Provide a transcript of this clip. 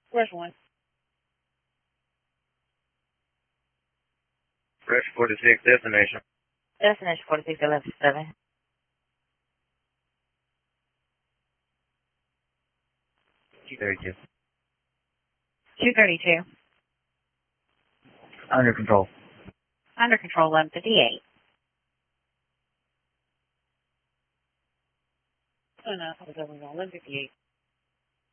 Fresh one. Fresh 46, destination. Destination 4611-7. 232. 232. Under control. Under control 1158. Oh no, I was over 1158.